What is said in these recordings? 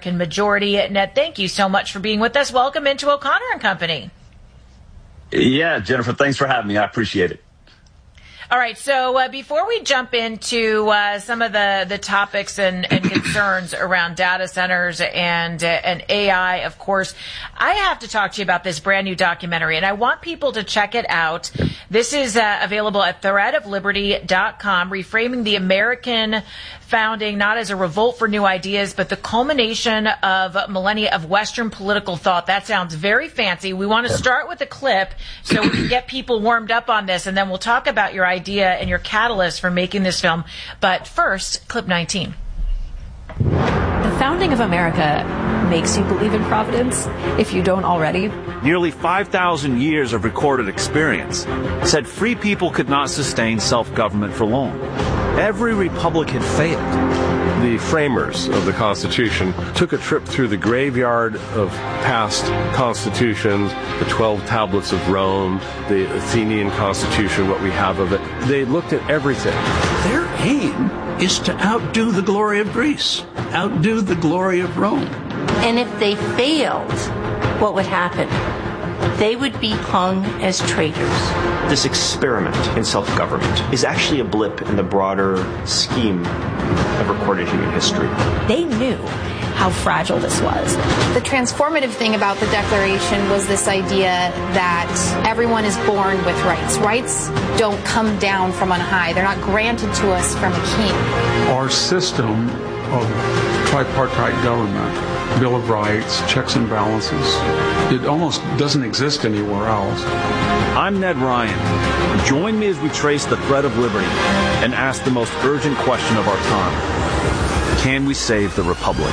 American majority. Ned, thank you so much for being with us. Welcome into O'Connor and Company. Yeah, Jennifer, thanks for having me. I appreciate it. All right, so before we jump into some of the topics and concerns around data centers and AI, of course, I have to talk to you about this brand new documentary, and I want people to check it out. This is available at threadofliberty.com, reframing the American founding not as a revolt for new ideas, but the culmination of millennia of Western political thought. That sounds very fancy. We want to start with a clip so we can get people warmed up on this, and then we'll talk about your idea and your catalyst for making this film. But first, clip 19. The founding of America makes you believe in Providence, if you don't already. Nearly 5,000 years of recorded experience said free people could not sustain self-government for long. Every republic had failed. The framers of the Constitution took a trip through the graveyard of past constitutions, the 12 tablets of Rome, the Athenian Constitution, what we have of it. They looked at everything. Their aim is to outdo the glory of Greece, outdo the glory of Rome. And if they failed, what would happen? They would be hung as traitors. This experiment in self-government is actually a blip in the broader scheme of recorded human history. They knew how fragile this was. The transformative thing about the Declaration was this idea that everyone is born with rights. Rights don't come down from on high. They're not granted to us from a king. Our system of tripartite government, Bill of Rights, checks and balances, it almost doesn't exist anywhere else. I'm Ned Ryan. Join me as we trace the thread of liberty and ask the most urgent question of our time. Can we save the Republic?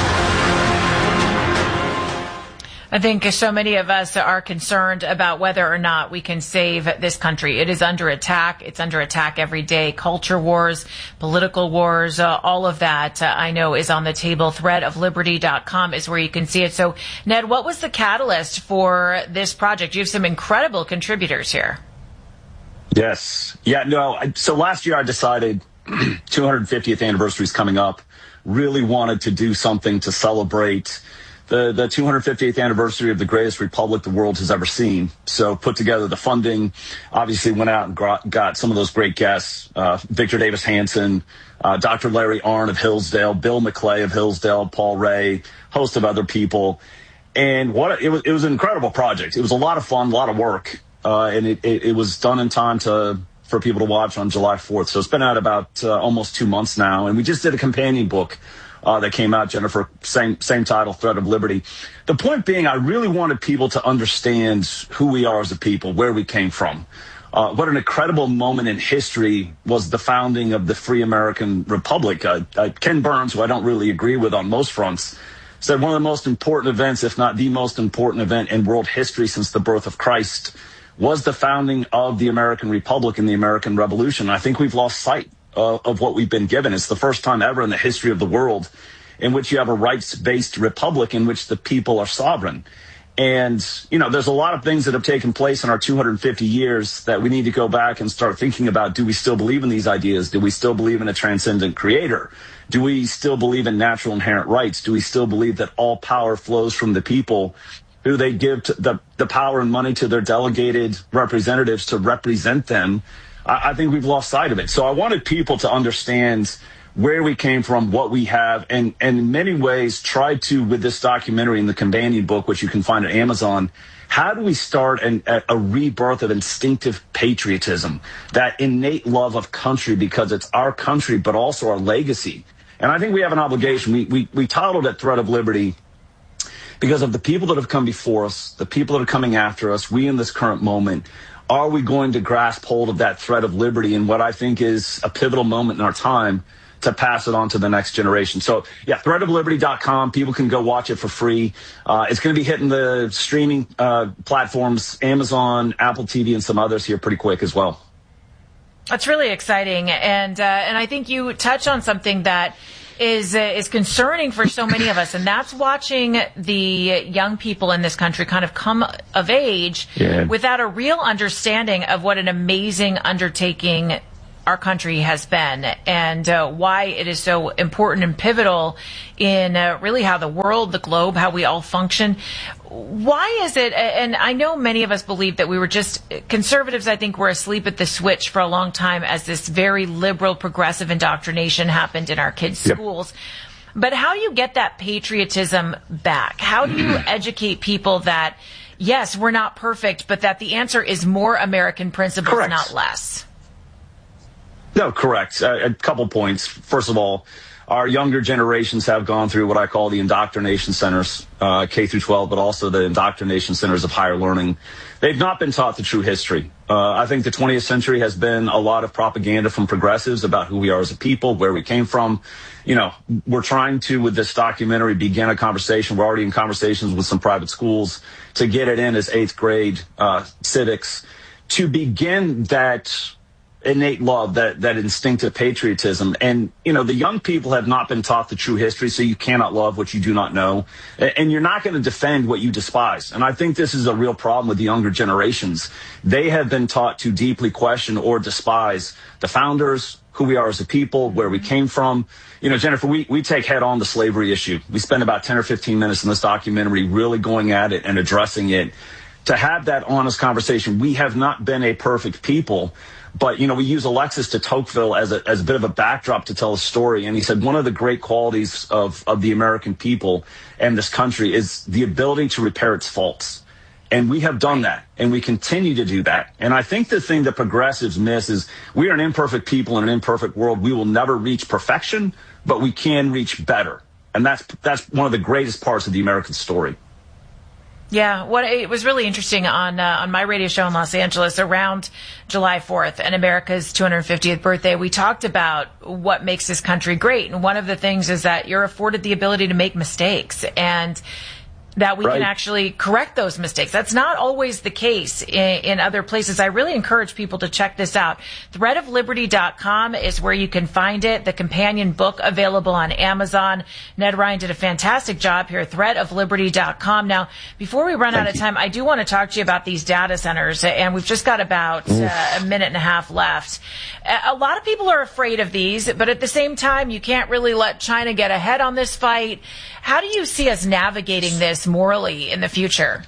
I think so many of us are concerned about whether or not we can save this country. It is under attack. It's under attack every day. Culture wars, political wars, all of that I know is on the table. Threadofliberty.com is where you can see it. So, Ned, what was the catalyst for this project? You have some incredible contributors here. Yes. Yeah, no. So last year I decided 250th anniversary is coming up. Really wanted to do something to celebrate the 250th anniversary of the greatest republic the world has ever seen. So put together the funding, obviously went out and got some of those great guests, Victor Davis Hanson, Dr. Larry Arnn of Hillsdale, Bill McClay of Hillsdale, Paul Ray, host of other people. And it was an incredible project. It was a lot of fun, a lot of work, and it was done in time for people to watch on July 4th. So it's been out about almost 2 months now. And we just did a companion book that came out, Jennifer, same title, Thread of Liberty. The point being, I really wanted people to understand who we are as a people, where we came from. What an incredible moment in history was the founding of the free American Republic. Ken Burns, who I don't really agree with on most fronts, said one of the most important events, if not the most important event in world history since the birth of Christ, was the founding of the American Republic and the American Revolution. I think we've lost sight of what we've been given. It's the first time ever in the history of the world in which you have a rights-based republic in which the people are sovereign. And, you know, there's a lot of things that have taken place in our 250 years that we need to go back and start thinking about. Do we still believe in these ideas? Do we still believe in a transcendent creator? Do we still believe in natural inherent rights? Do we still believe that all power flows from the people, who they give the power and money to their delegated representatives to represent them? I think we've lost sight of it. So I wanted people to understand where we came from, what we have, and in many ways try to, with this documentary and the companion book, which you can find at Amazon, how do we start a rebirth of instinctive patriotism, that innate love of country because it's our country, but also our legacy. And I think we have an obligation. We titled it Thread of Liberty because of the people that have come before us, the people that are coming after us, we in this current moment. Are we going to grasp hold of that thread of liberty in what I think is a pivotal moment in our time to pass it on to the next generation? So, yeah, threadofliberty.com. People can go watch it for free. It's going to be hitting the streaming platforms, Amazon, Apple TV, and some others here pretty quick as well. That's really exciting. And I think you touch on something that is concerning for so many of us, and that's watching the young people in this country kind of come of age without a real understanding of what an amazing undertaking our country has been and why it is so important and pivotal in really how the world, the globe, how we all function. Why is it, and I know many of us believe that we were just, conservatives I think were asleep at the switch for a long time as this very liberal, progressive indoctrination happened in our kids' schools. But how do you get that patriotism back? How do you educate people that, yes, we're not perfect, but that the answer is more American principles, not less? No, correct. A couple points. First of all, our younger generations have gone through what I call the indoctrination centers, K through 12, but also the indoctrination centers of higher learning. They've not been taught the true history. I think the 20th century has been a lot of propaganda from progressives about who we are as a people, where we came from. You know, we're trying to, with this documentary, begin a conversation. We're already in conversations with some private schools to get it in as 8th grade civics, to begin that innate love, that instinctive patriotism. And, you know, the young people have not been taught the true history, so you cannot love what you do not know. And you're not going to defend what you despise. And I think this is a real problem with the younger generations. They have been taught to deeply question or despise the founders, who we are as a people, where we came from. You know, Jennifer, we take head on the slavery issue. We spend about 10 or 15 minutes in this documentary really going at it and addressing it. To have that honest conversation, we have not been a perfect people. But, you know, we use Alexis de Tocqueville as a bit of a backdrop to tell a story. And he said one of the great qualities of the American people and this country is the ability to repair its faults. And we have done that, and we continue to do that. And I think the thing that progressives miss is we are an imperfect people in an imperfect world. We will never reach perfection, but we can reach better. And that's one of the greatest parts of the American story. Yeah, it was really interesting on my radio show in Los Angeles around July 4th and America's 250th birthday. We talked about what makes this country great. And one of the things is that you're afforded the ability to make mistakes and that we can actually correct those mistakes. That's not always the case in other places. I really encourage people to check this out. Threadofliberty.com is where you can find it. The companion book available on Amazon. Ned Ryan did a fantastic job here. Threadofliberty.com. Now, before we run out of time, I do want to talk to you about these data centers, and we've just got about a minute and a half left. A lot of people are afraid of these, but at the same time, you can't really let China get ahead on this fight. How do you see us navigating this morally in the future?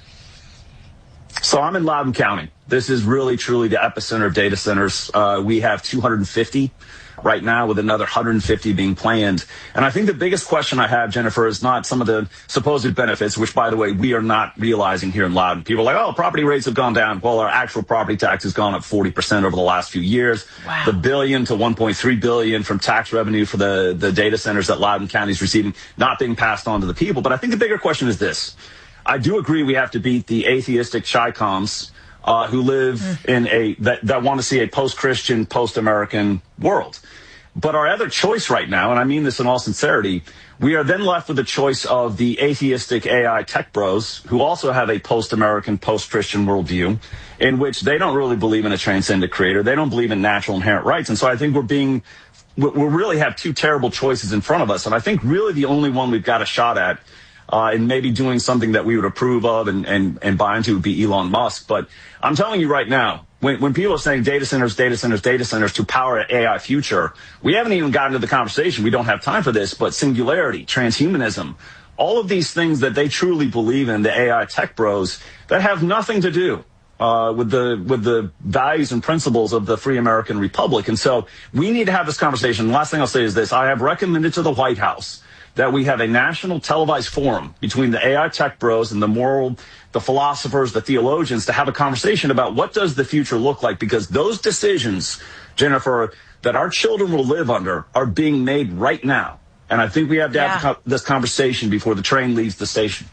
So I'm in Loudoun County. This is really, truly the epicenter of data centers. We have 250 right now with another 150 being planned. And I think the biggest question I have, Jennifer, is not some of the supposed benefits, which, by the way, we are not realizing here in Loudoun. People are like, oh, property rates have gone down. Well, our actual property tax has gone up 40% over the last few years. Wow. The $1 billion to $1.3 billion from tax revenue for the data centers that Loudoun County is receiving not being passed on to the people. But I think the bigger question is this. I do agree we have to beat the atheistic Chi-Coms who live in that want to see a post-Christian, post-American world. But our other choice right now, and I mean this in all sincerity, we are then left with the choice of the atheistic AI tech bros who also have a post-American, post-Christian worldview in which they don't really believe in a transcendent creator. They don't believe in natural inherent rights. And so I think we really have two terrible choices in front of us. And I think really the only one we've got a shot at and maybe doing something that we would approve of and buy into would be Elon Musk. But I'm telling you right now, when people are saying data centers to power an AI future, we haven't even gotten to the conversation. We don't have time for this, but singularity, transhumanism, all of these things that they truly believe in, the AI tech bros, that have nothing to do with the values and principles of the free American republic. And so we need to have this conversation. The last thing I'll say is this. I have recommended to the White House that we have a national televised forum between the AI tech bros and the philosophers, the theologians, to have a conversation about what does the future look like, because those decisions, Jennifer, that our children will live under are being made right now. And I think we have to have this conversation before the train leaves the station.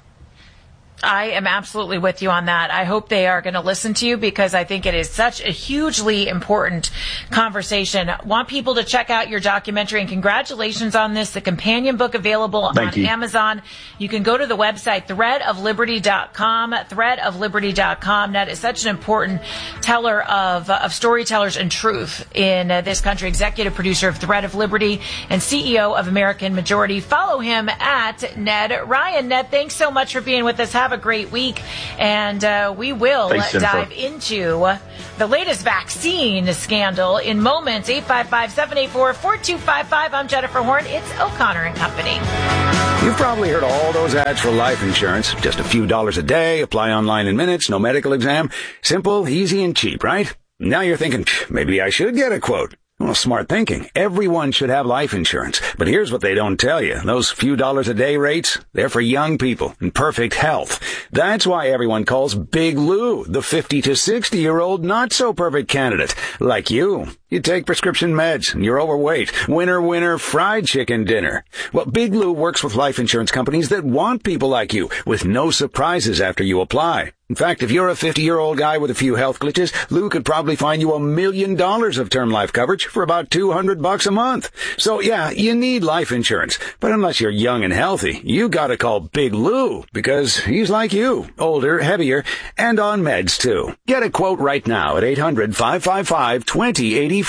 I am absolutely with you on that. I hope they are going to listen to you because I think it is such a hugely important conversation. Want people to check out your documentary, and congratulations on this. The companion book available on Amazon. You can go to the website, threadofliberty.com, threadofliberty.com. That is such an important teller of storytellers and truth in this country. Executive producer of Thread of Liberty and CEO of American Majority. Follow him at Ned Ryan. Ned, thanks so much for being with us. Have a great week, and we will dive into the latest vaccine scandal in moments. 855-784-4255. I'm Jennifer Horn. It's O'Connor and Company. You've probably heard all those ads for life insurance. Just a few dollars a day, apply online in minutes, no medical exam. Simple, easy, and cheap, right? Now you're thinking, maybe I should get a quote. Well, smart thinking. Everyone should have life insurance. But here's what they don't tell you. Those few dollars a day rates, they're for young people in perfect health. That's why everyone calls Big Lou the 50 to 60-year-old not-so-perfect candidate. Like you. You take prescription meds and you're overweight. Winner, winner, fried chicken dinner. Well, Big Lou works with life insurance companies that want people like you with no surprises after you apply. In fact, if you're a 50-year-old guy with a few health glitches, Lou could probably find you $1 million of term life coverage for about $200 a month. So yeah, you need life insurance. But unless you're young and healthy, you gotta call Big Lou because he's like you, older, heavier, and on meds too. Get a quote right now at 800-555-2085.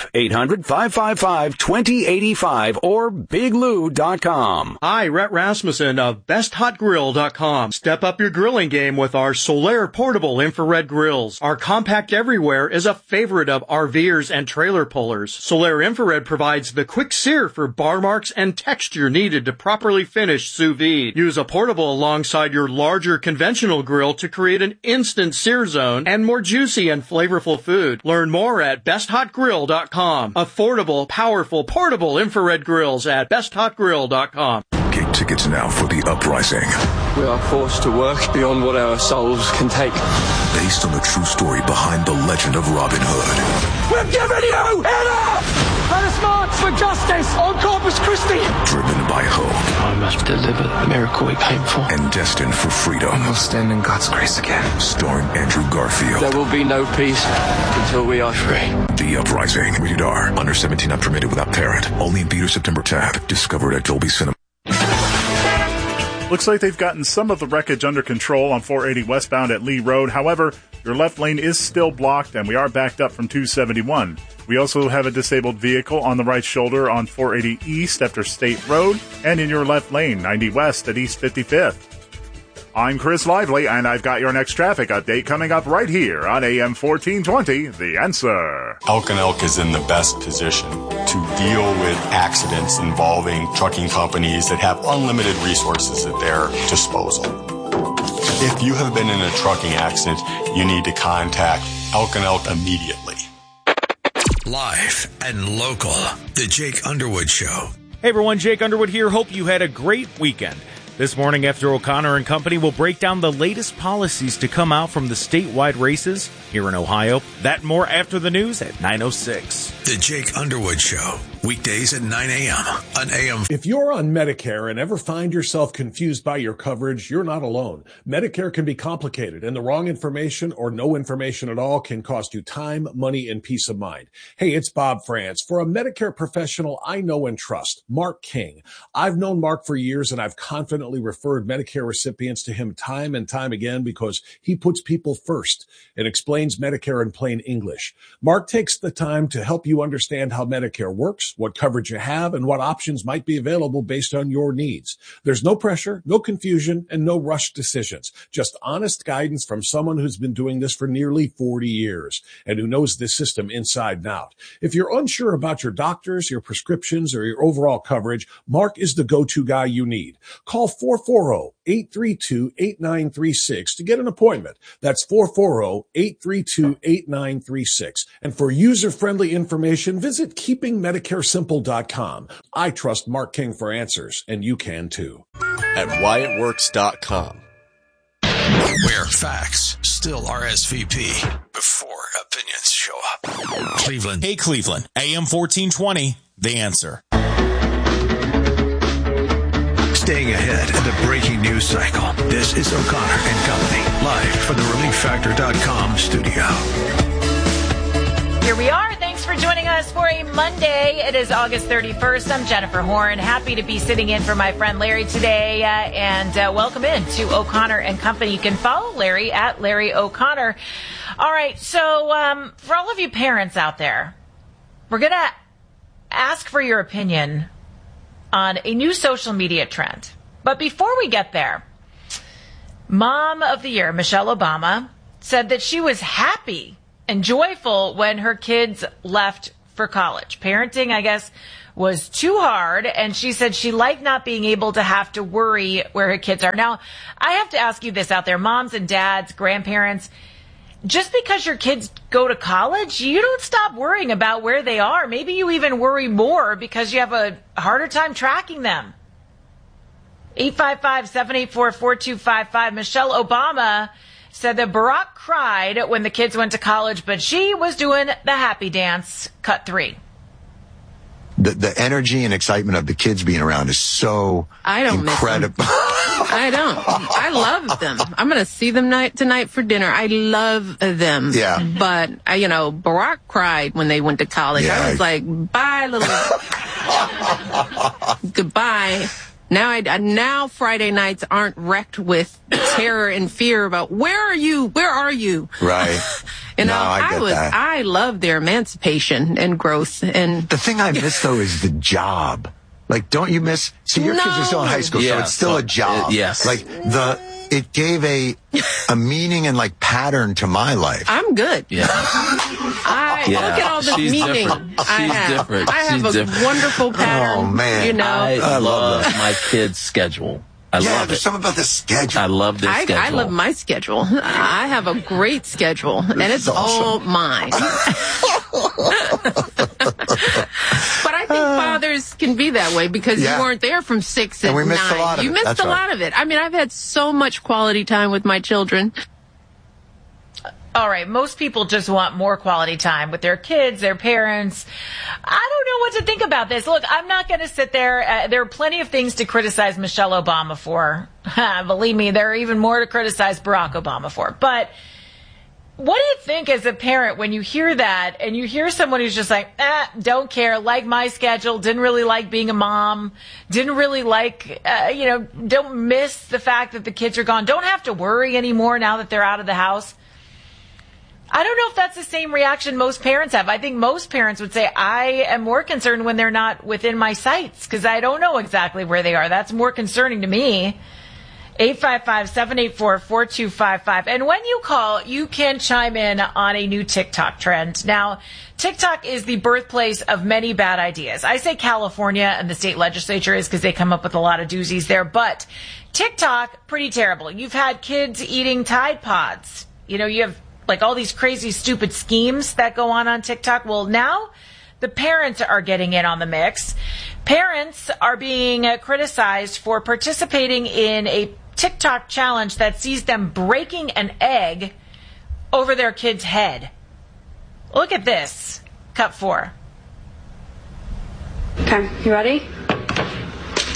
800-555-2085 or biglou.com. Hi, Rhett Rasmussen of BestHotGrill.com. Step up your grilling game with our Solaire portable infrared grills. Our compact everywhere is a favorite of RVers and trailer pullers. Solaire infrared provides the quick sear for bar marks and texture needed to properly finish sous vide. Use a portable alongside your larger conventional grill to create an instant sear zone and more juicy and flavorful food. Learn more at BestHotGrill.com. Affordable, powerful, portable infrared grills at BestHotGrill.com. Get tickets now for The Uprising. We are forced to work beyond what our souls can take. Based on the true story behind the legend of Robin Hood. We're giving you enough! Let us march for justice on Corpus Christi! Driven by hope. I must deliver the miracle we came for. And destined for freedom. We'll stand in God's grace again. Starring Andrew Garfield. There will be no peace until we are free. The Uprising. Rated R. Under 17 not permitted without parent. Only in theaters September 10th. Discovered at Dolby Cinema. Looks like they've gotten some of the wreckage under control on 480 westbound at Lee Road. However, your left lane is still blocked, and we are backed up from 271. We also have a disabled vehicle on the right shoulder on 480 east after State Road, and in your left lane, 90 west at East 55th. I'm Chris Lively, and I've got your next traffic update coming up right here on AM 1420, The Answer. Elk & Elk is in the best position to deal with accidents involving trucking companies that have unlimited resources at their disposal. If you have been in a trucking accident, you need to contact Elk & Elk immediately. Live and local, The Jake Underwood Show. Hey everyone, Jake Underwood here. Hope you had a great weekend. This morning after O'Connor and Company will break down the latest policies to come out from the statewide races here in Ohio. That and more after the news at 9:06. The Jake Underwood Show. Weekdays at 9 a.m. on AM. If you're on Medicare and ever find yourself confused by your coverage, you're not alone. Medicare can be complicated, and the wrong information or no information at all can cost you time, money, and peace of mind. Hey, it's Bob France. For a Medicare professional I know and trust, Mark King. I've known Mark for years, and I've confidently referred Medicare recipients to him time and time again because he puts people first and explains Medicare in plain English. Mark takes the time to help you understand how Medicare works, what coverage you have, and what options might be available based on your needs. There's no pressure, no confusion, and no rushed decisions. Just honest guidance from someone who's been doing this for nearly 40 years and who knows this system inside and out. If you're unsure about your doctors, your prescriptions, or your overall coverage, Mark is the go-to guy you need. Call 440-832-8936 to get an appointment. That's 440-832-8936. And for user-friendly information, visit keepingmedicaresimple.com. I trust Mark King for answers, and you can too. At whyitworks.com. Where facts still RSVP before opinions show up. Cleveland. Hey, Cleveland. AM 1420, The Answer. Staying ahead of the breaking news cycle. This is O'Connor and Company, live from the ReliefFactor.com studio. Here we are. Thanks for joining us for a Monday. It is August 31st. I'm Jennifer Horn. Happy to be sitting in for my friend Larry today. And welcome in to O'Connor and Company. You can follow Larry at Larry O'Connor. All right. So for all of you parents out there, we're going to ask for your opinion on a new social media trend. But before we get there, Mom of the Year, Michelle Obama, said that she was happy and joyful when her kids left for college. Parenting, I guess, was too hard, and she said she liked not being able to have to worry where her kids are. Now, I have to ask you this out there, moms and dads, grandparents, just because your kids go to college, you don't stop worrying about where they are. Maybe you even worry more because you have a harder time tracking them. 855-784-4255. Michelle Obama said that Barack cried when the kids went to college, but she was doing the happy dance. Cut 3. The energy and excitement of the kids being around is so incredible. I don't. I love them. I'm going to see them tonight for dinner. I love them. Yeah. But, Barack cried when they went to college. Yeah. I was like, bye, little... Goodbye. Now Friday nights aren't wrecked with terror and fear about where are you? Where are you? Right. I love their emancipation and growth. And the thing I miss though is the job. Like, don't you miss? See, your kids are still in high school, so it's still a job. Yes. Like it gave a meaning and like pattern to my life. I'm good. Yeah. Look at all this meaning Different. I have a wonderful pattern. Oh man, I love my kids' schedule. I love it. There's something about the schedule. I love their schedule. I love my schedule. I have a great schedule, and it's all mine. But I think fathers can be that way because you weren't there from 6 and 9. Missed a lot of you it. missed That's a lot right. of it. I mean, I've had so much quality time with my children. All right, most people just want more quality time with their kids, their parents. I don't know what to think about this. Look, I'm not going to sit there. There are plenty of things to criticize Michelle Obama for. Believe me, there are even more to criticize Barack Obama for. But what do you think as a parent when you hear that and you hear someone who's just like, don't care, like my schedule, didn't really like being a mom, didn't really like, don't miss the fact that the kids are gone, don't have to worry anymore now that they're out of the house? I don't know if that's the same reaction most parents have. I think most parents would say, I am more concerned when they're not within my sights because I don't know exactly where they are. That's more concerning to me. 855-784-4255. And when you call, you can chime in on a new TikTok trend. Now, TikTok is the birthplace of many bad ideas. I say California and the state legislature is because they come up with a lot of doozies there. But TikTok, pretty terrible. You've had kids eating Tide Pods. You have like all these crazy, stupid schemes that go on TikTok. Well, now the parents are getting in on the mix. Parents are being criticized for participating in a TikTok challenge that sees them breaking an egg over their kid's head. Look at this. Cut 4. Okay, you ready?